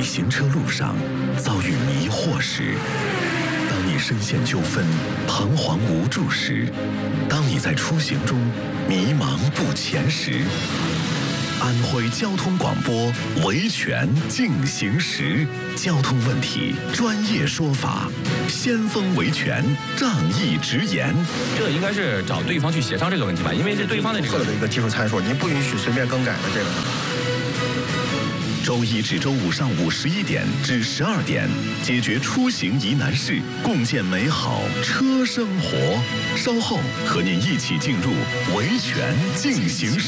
行车路上遭遇迷惑时，当你深陷纠纷、彷徨无助时，当你在出行中迷茫不前时，安徽交通广播维权进行时，交通问题专业说法，先锋维权仗义直言。 这应该是找对方去协商这个问题吧，因为这对方的这个的一个技术参数，您不允许随便更改的这个。 周一至周五上午11点至12点，解决出行疑难事，共建美好车生活。稍后和您一起进入维权进行时。